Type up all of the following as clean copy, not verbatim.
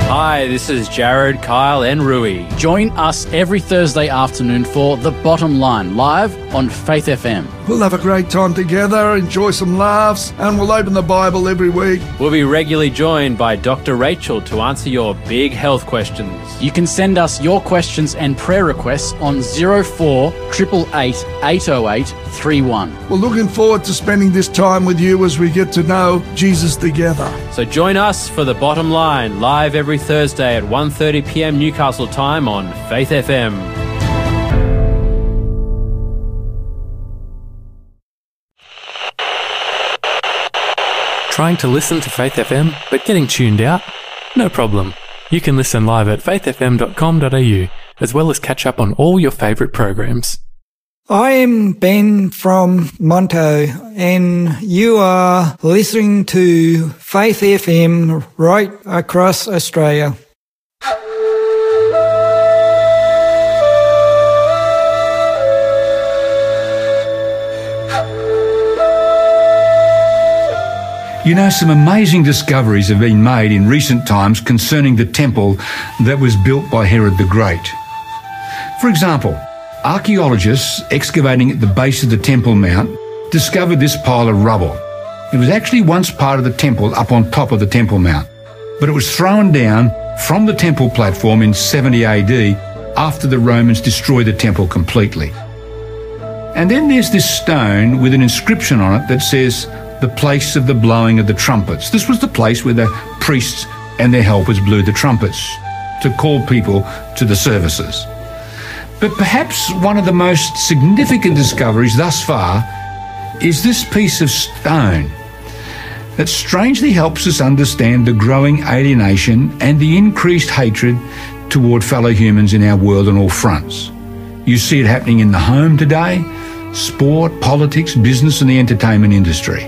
Hi, this is Jared, Kyle and Rui. Join us every Thursday afternoon for The Bottom Line, live on Faith FM. We'll have a great time together, enjoy some laughs, and we'll open the Bible every week. We'll be regularly joined by Dr. Rachel to answer your big health questions. You can send us your questions and prayer requests on 04 888 808 31. We're looking forward to spending this time with you as we get to know Jesus together. So join us for The Bottom Line, live every Thursday at 1:30 p.m. Newcastle time on Faith FM. Trying to listen to Faith FM but getting tuned out? No problem. You can listen live at faithfm.com.au as well as catch up on all your favourite programs. I am Ben from Monto, and you are listening to Faith FM right across Australia. You know, some amazing discoveries have been made in recent times concerning the temple that was built by Herod the Great. For example, archaeologists excavating at the base of the Temple Mount discovered this pile of rubble. It was actually once part of the temple up on top of the Temple Mount, but it was thrown down from the temple platform in 70 AD after the Romans destroyed the temple completely. And then there's this stone with an inscription on it that says, "The place of the blowing of the trumpets." This was the place where the priests and their helpers blew the trumpets to call people to the services. But perhaps one of the most significant discoveries thus far is this piece of stone that strangely helps us understand the growing alienation and the increased hatred toward fellow humans in our world on all fronts. You see it happening in the home today, sport, politics, business and the entertainment industry.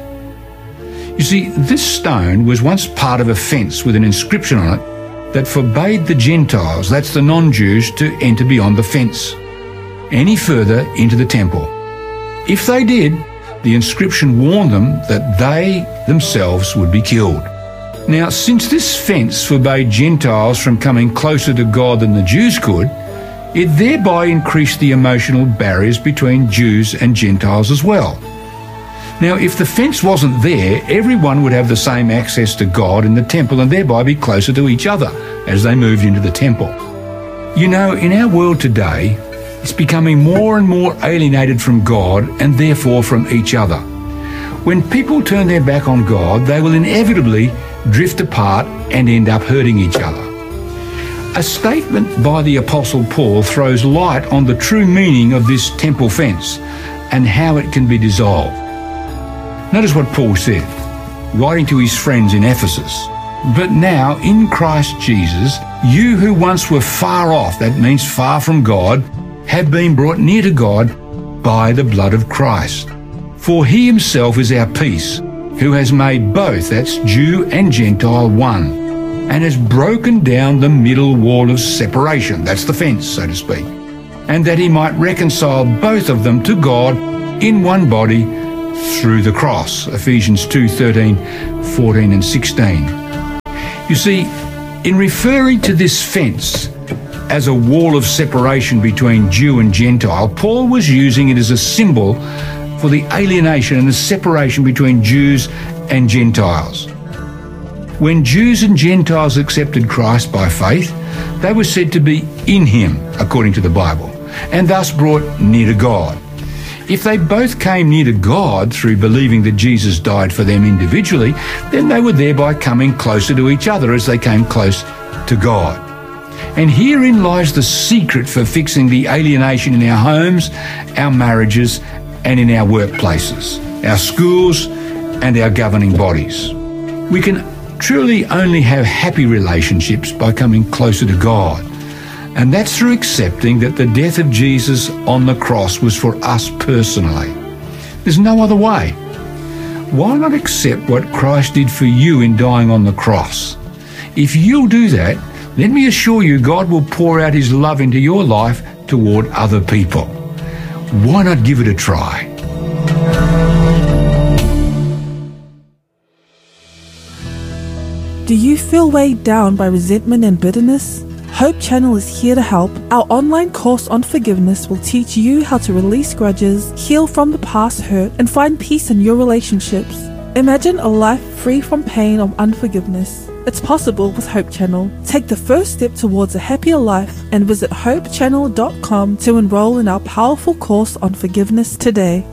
You see, this stone was once part of a fence with an inscription on it that forbade the Gentiles, that's the non-Jews, to enter beyond the fence any further into the temple. If they did, the inscription warned them that they themselves would be killed. Now, since this fence forbade Gentiles from coming closer to God than the Jews could, it thereby increased the emotional barriers between Jews and Gentiles as well. Now, if the fence wasn't there, everyone would have the same access to God in the temple and thereby be closer to each other as they moved into the temple. You know, in our world today, it's becoming more and more alienated from God and therefore from each other. When people turn their back on God, they will inevitably drift apart and end up hurting each other. A statement by the Apostle Paul throws light on the true meaning of this temple fence and how it can be dissolved. Notice what Paul said, writing to his friends in Ephesus. "But now, in Christ Jesus, you who once were far off," that means far from God, "have been brought near to God by the blood of Christ. For he himself is our peace, who has made both," that's Jew and Gentile, "one, and has broken down the middle wall of separation," that's the fence, so to speak, "and that he might reconcile both of them to God in one body through the cross." Ephesians 2:13, 14 and 16. You see, in referring to this fence as a wall of separation between Jew and Gentile, Paul was using it as a symbol for the alienation and the separation between Jews and Gentiles. When Jews and Gentiles accepted Christ by faith, they were said to be in him, according to the Bible, and thus brought near to God. If they both came near to God through believing that Jesus died for them individually, then they were thereby coming closer to each other as they came close to God. And herein lies the secret for fixing the alienation in our homes, our marriages, and in our workplaces, our schools, and our governing bodies. We can truly only have happy relationships by coming closer to God. And that's through accepting that the death of Jesus on the cross was for us personally. There's no other way. Why not accept what Christ did for you in dying on the cross? If you'll do that, let me assure you God will pour out his love into your life toward other people. Why not give it a try? Do you feel weighed down by resentment and bitterness? Hope Channel is here to help. Our online course on forgiveness will teach you how to release grudges, heal from the past hurt, and find peace in your relationships. Imagine a life free from pain or unforgiveness. It's possible with Hope Channel. Take the first step towards a happier life and visit hopechannel.com to enroll in our powerful course on forgiveness today.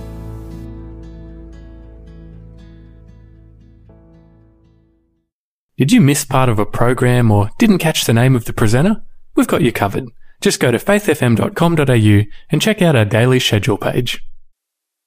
Did you miss part of a program or didn't catch the name of the presenter? We've got you covered. Just go to faithfm.com.au and check out our daily schedule page.